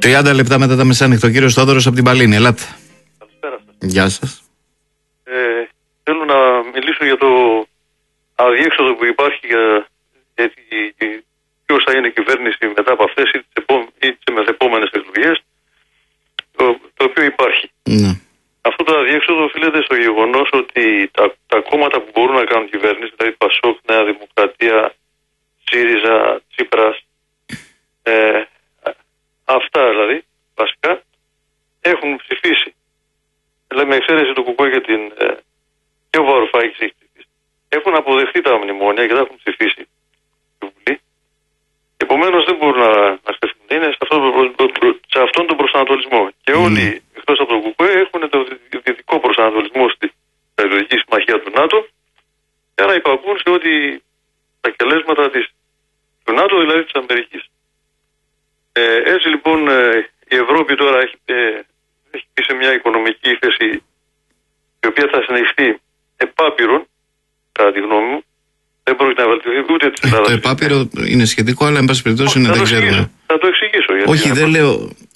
30 λεπτά μετά τα μεσάνυχτα. Ο κύριος Θόδωρος από την Παλίνη. Ελάτε. Καλησπέρα σας. Γεια σας. Θέλω να μιλήσω για το αδιέξοδο που υπάρχει για ποιος θα είναι η κυβέρνηση μετά από αυτές ή τις μεθεπόμενες εκλογές, το οποίο υπάρχει. Ναι. Αυτό το αδιέξοδο οφείλεται στο γεγονός ότι τα κόμματα που μπορούν να κάνουν κυβέρνηση, δηλαδή Πασόκ, Νέα Δημοκρατία, ΣΥΡΙΖΑ, Τσίπρας, αυτά δηλαδή βασικά έχουν ψηφίσει. Δηλαδή με εξαίρεση το ΚΚΕ και ο Βαρουφάκης έχει ψηφίσει. Έχουν αποδεχτεί τα μνημόνια και τα έχουν ψηφίσει στη Βουλή. Επομένως δεν μπορούν να σκεφτούν. Είναι σε αυτόν τον προσανατολισμό. Και όλοι εκτός από το ΚΚΕ έχουν το δυτικό προσανατολισμό στη στρατιωτική συμμαχία του ΝΑΤΟ για να υπακούν σε ό,τι τα τελέσματα του ΝΑΤΟ, δηλαδή της Αμερικής. Έτσι λοιπόν η Ευρώπη τώρα έχει πει σε μια οικονομική ύφεση η οποία θα συνεχιστεί επάπειρον, κατά τη γνώμη μου. Δεν πρόκειται να βελτιωθεί ούτε της Ελλάδας. Το επάπειρο είναι σχετικό, αλλά εν πάση περιπτώσει δεν ξέρουμε. Θα το εξηγήσω. Όχι, δεν λέω.